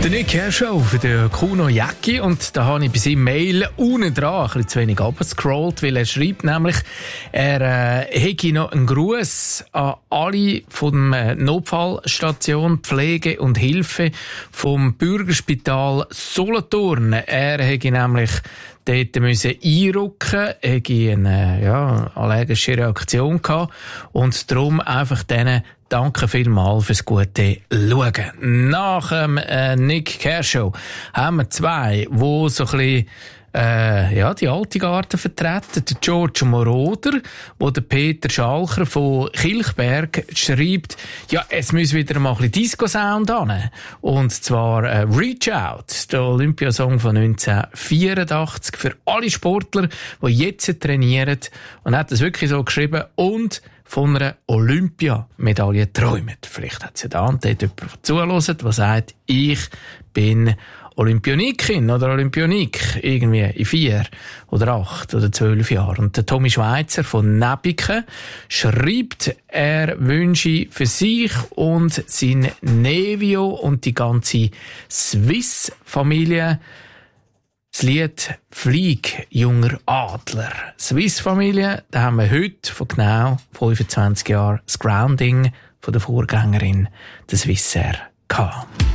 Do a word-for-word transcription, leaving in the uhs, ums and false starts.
Der Nick Kershaw für den Kuno Jäcki, und da habe ich bei seinem Mail unten dran ein bisschen zu wenig runtergescrollt, weil er schreibt nämlich, er äh, hätte noch einen Gruß an alle von der Notfallstation Pflege und Hilfe vom Bürgerspital Solothurn. Er hätte nämlich dort müssen einrücken, hätte eine ja, allergische Reaktion gehabt und darum einfach denen danke vielmals fürs gute Schauen. Nach dem äh, Nick Kershaw haben wir zwei, die so ein bisschen äh, ja, die alte Garten vertreten. Der George Moroder, wo der Peter Schalcher von Kilchberg schreibt, ja, es muss wieder mal ein bisschen Disco-Sound an. Und zwar äh, Reach Out, der Olympiasong von neunzehnhundertvierundachtzig für alle Sportler, die jetzt trainieren. Und er hat das wirklich so geschrieben und von einer Olympiamedaille träumt. Vielleicht hat es ja da und dort jemand, der zuhört, der sagt, ich bin Olympionikin oder Olympionik, irgendwie in vier oder acht oder zwölf Jahren. Und der Tommy Schweizer von Nebiken schreibt, er wünsche für sich und sein Nevio und die ganze Swiss-Familie das Lied «Flieg, junger Adler». Swiss-Familie, da haben wir heute vor genau fünfundzwanzig Jahren das Grounding von der Vorgängerin, der Swissair, gehabt.